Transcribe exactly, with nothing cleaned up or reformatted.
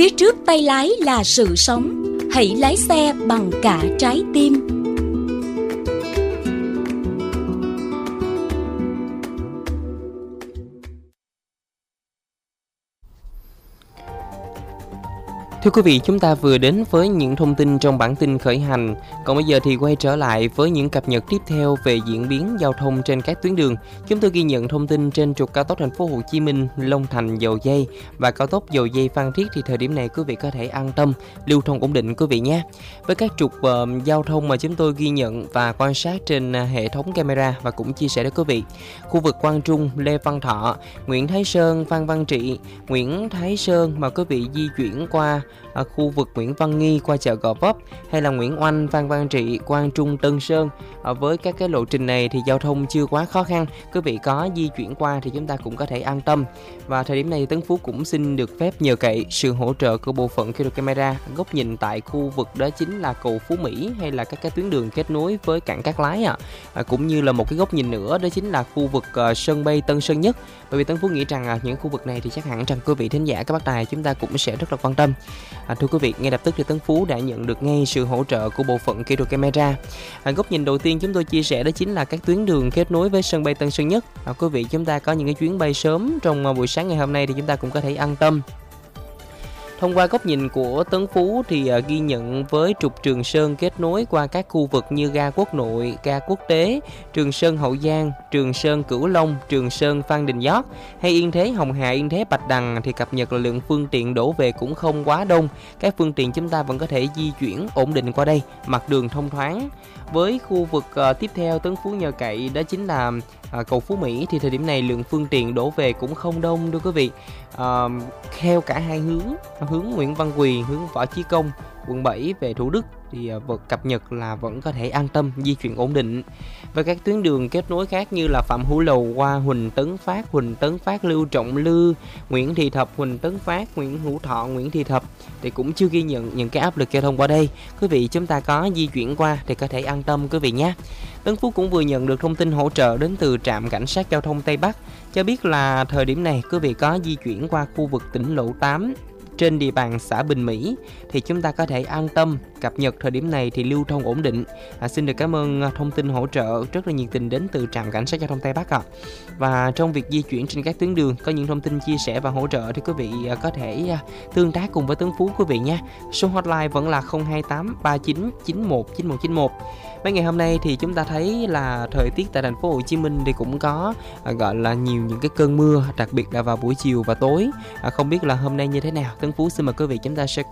Phía trước tay lái là sự sống. Hãy lái xe bằng cả trái tim. Thưa quý vị, chúng ta vừa đến với những thông tin trong bản tin khởi hành. Còn bây giờ thì quay trở lại với những cập nhật tiếp theo về diễn biến giao thông trên các tuyến đường. Chúng tôi ghi nhận thông tin trên trục cao tốc Thành phố Hồ Chí Minh, Long Thành, Dầu Giây và cao tốc Dầu Giây Phan Thiết thì thời điểm này quý vị có thể an tâm lưu thông ổn định quý vị nhé. Với các trục uh, giao thông mà chúng tôi ghi nhận và quan sát trên uh, hệ thống camera và cũng chia sẻ với quý vị. Khu vực Quang Trung, Lê Văn Thọ, Nguyễn Thái Sơn, Phan Văn Trị, Nguyễn Thái Sơn mà quý vị di chuyển qua ở khu vực Nguyễn Văn Nghi qua chợ Gò Vấp hay là Nguyễn Oanh, Phan Văn Trị, Quang Trung, Tân Sơn. À, với các cái lộ trình này thì giao thông chưa quá khó khăn, quý vị có di chuyển qua thì chúng ta cũng có thể an tâm. Và thời điểm này Tấn Phú cũng xin được phép nhờ cậy sự hỗ trợ của bộ phận kỹ thuật camera góc nhìn tại khu vực đó chính là cầu Phú Mỹ hay là các cái tuyến đường kết nối với cảng Cát Lái à. À, cũng như là một cái góc nhìn nữa đó chính là khu vực uh, sân bay Tân Sơn Nhất. Bởi vì Tấn Phú nghĩ rằng uh, những khu vực này thì chắc hẳn rằng quý vị thính giả các bác tài chúng ta cũng sẽ rất là quan tâm. À, thưa quý vị, ngay lập tức thì Tấn Phú đã nhận được ngay sự hỗ trợ của bộ phận kỹ thuật camera. À, góc nhìn đầu tiên chúng tôi chia sẻ đó chính là các tuyến đường kết nối với sân bay Tân Sơn Nhất. À, quý vị chúng ta có những cái chuyến bay sớm trong uh, buổi sáng ngày hôm nay thì chúng ta cũng có thể an tâm. Thông qua góc nhìn của Tấn Phú thì uh, ghi nhận với trục Trường Sơn kết nối qua các khu vực như ga Quốc Nội, ga Quốc Tế, Trường Sơn Hậu Giang, Trường Sơn Cửu Long, Trường Sơn Phan Đình Giót hay Yên Thế Hồng Hà, Yên Thế Bạch Đằng thì cập nhật là lượng phương tiện đổ về cũng không quá đông. Các phương tiện chúng ta vẫn có thể di chuyển ổn định qua đây, mặt đường thông thoáng. Với khu vực uh, tiếp theo Tấn Phú nhờ cậy đó chính là uh, cầu Phú Mỹ thì thời điểm này lượng phương tiện đổ về cũng không đông thưa quý vị. Uh, theo cả hai hướng, hướng Nguyễn Văn Quỳ, hướng Võ Chí Công, quận bảy về Thủ Đức thì vật cập nhật là vẫn có thể an tâm di chuyển ổn định. Và các tuyến đường kết nối khác như là Phạm Hữu Lầu qua Huỳnh Tấn Phát, Huỳnh Tấn Phát, Lưu Trọng Lư, Nguyễn Thị Thập, Huỳnh Tấn Phát, Nguyễn Hữu Thọ, Nguyễn Thị Thập thì cũng chưa ghi nhận những cái áp lực giao thông qua đây. Quý vị chúng ta có di chuyển qua thì có thể an tâm quý vị nhé. Tấn Phú cũng vừa nhận được thông tin hỗ trợ đến từ trạm cảnh sát giao thông Tây Bắc cho biết là thời điểm này quý vị có di chuyển qua khu vực tỉnh Lộ tám trên địa bàn xã Bình Mỹ thì chúng ta có thể an tâm cập nhật thời điểm này thì lưu thông ổn định. À, xin được cảm ơn thông tin hỗ trợ rất là nhiệt tình đến từ trạm cảnh sát giao thông Tây Bắc ạ. À. Và trong việc di chuyển trên các tuyến đường có những thông tin chia sẻ và hỗ trợ thì quý vị có thể tương tác cùng với Tấn Phú quý vị nha. Số hotline vẫn là không hai tám ba chín chín một chín một chín một. Mấy ngày hôm nay thì chúng ta thấy là thời tiết tại thành phố Hồ Chí Minh thì cũng có à, gọi là nhiều những cái cơn mưa, đặc biệt là vào buổi chiều và tối. À, không biết là hôm nay như thế nào. Tấn Phú xin mời quý vị chúng ta sẽ